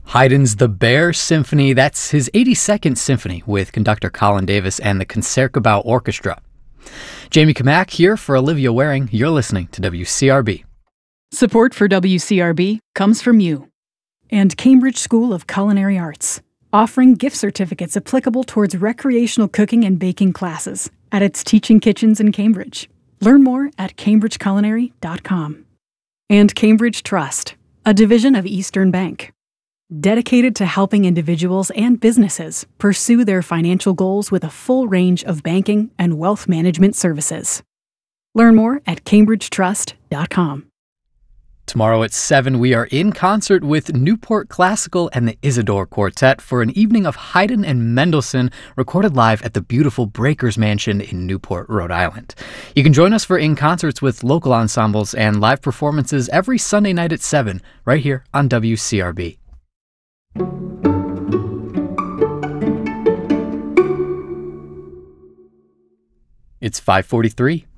Haydn's The Bear Symphony, that's his 82nd symphony with conductor Colin Davis and the Concertgebouw Orchestra. Jamie Kamak here for Olivia Waring. You're listening to WCRB. Support for WCRB comes from you and Cambridge School of Culinary Arts, offering gift certificates applicable towards recreational cooking and baking classes at its teaching kitchens in Cambridge. Learn more at cambridgeculinary.com. And Cambridge Trust, a division of Eastern Bank, dedicated to helping individuals and businesses pursue their financial goals with a full range of banking and wealth management services. Learn more at cambridgetrust.com. Tomorrow at 7, we are in concert with Newport Classical and the Isidore Quartet for an evening of Haydn and Mendelssohn recorded live at the beautiful Breakers Mansion in Newport, Rhode Island. You can join us for in concerts with local ensembles and live performances every Sunday night at 7, right here on WCRB. It's 5:43.